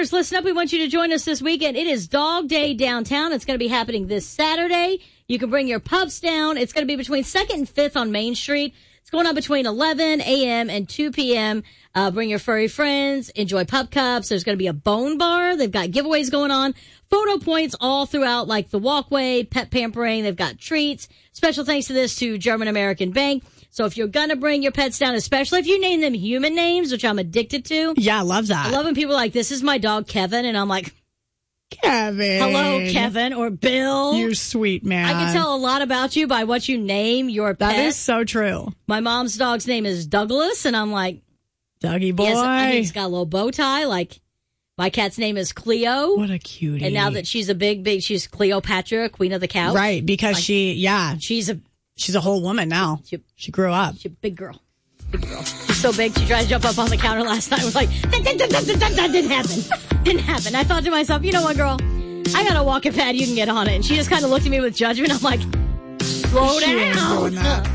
owners, listen up. We want you to join us this weekend. It is Dog Day downtown. It's going to be happening this Saturday. You can bring your pups down. It's going to be between 2nd and 5th on Main Street. It's going on between 11 a.m. and 2 p.m. Bring your furry friends. Enjoy pup cups. There's going to be a bone bar. They've got giveaways going on. Photo points all throughout, like the walkway, pet pampering. They've got treats. Special thanks to this to German American Bank. So if you're going to bring your pets down, especially if you name them human names, which I'm addicted to. Yeah, I love that. I love when people are like, this is my dog, Kevin. And I'm like, Kevin. hello, Kevin, or Bill. You're sweet, man. I can tell a lot about you by what you name your pet. That is so true. My mom's dog's name is Douglas, and I'm like, Dougie boy. I think he's got a little bow tie. Like, my cat's name is Cleo. What a cutie. And now that she's a big, she's Cleopatra, queen of the couch. Right, because like, she's a whole woman now. She grew up. She's a big girl. Big girl. She's so big, she tried to jump up on the counter last night. I was like, that didn't happen. Didn't happen. I thought to myself, you know what, girl? I got a walking pad. You can get on it. And she just kind of looked at me with judgment. I'm like, slow down.